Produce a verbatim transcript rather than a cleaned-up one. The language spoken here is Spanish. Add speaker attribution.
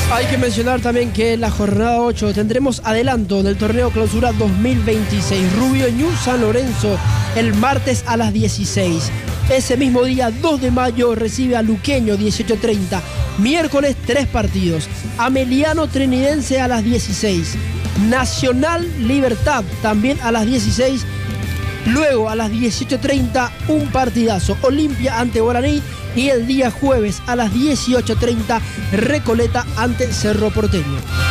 Speaker 1: Hay que mencionar también que en la jornada ocho tendremos adelanto del torneo Clausura dos mil veintiséis. Rubio Ñu San Lorenzo el martes a las dieciséis. Ese mismo día, dos de mayo, recibe a Luqueño dieciocho treinta. Miércoles, tres partidos. Ameliano Trinidense a las dieciséis. Nacional Libertad también a las dieciséis. Luego a las dieciocho treinta un partidazo. Olimpia ante Guaraní. Y el día jueves a las dieciocho treinta Recoleta ante Cerro Porteño.